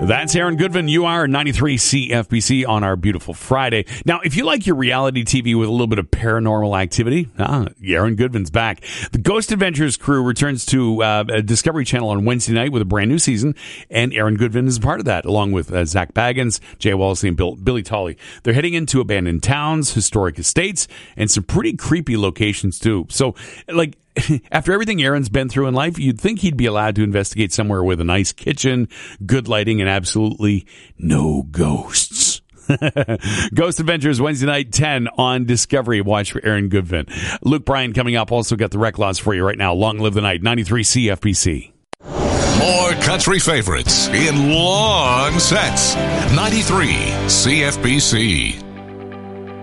That's Aaron Goodvin. You are 93 CFBC on our beautiful Friday. Now, if you like your reality TV with a little bit of paranormal activity, Aaron Goodvin's back. The Ghost Adventures crew returns to Discovery Channel on Wednesday night with a brand new season, and Aaron Goodvin is a part of that, along with Zach Baggins, Jay Wallesley, and Billy Tolley. They're heading into abandoned towns, historic estates, and some pretty creepy locations, too. So, like, after everything Aaron's been through in life, you'd think he'd be allowed to investigate somewhere with a nice kitchen, good lighting, and absolutely no ghosts. Ghost Adventures, Wednesday night, 10 on Discovery. Watch for Aaron Goodvin. Luke Bryan coming up. Also got the rec laws for you right now. Long live the night. 93 CFBC. More country favorites in long sets. 93 CFBC.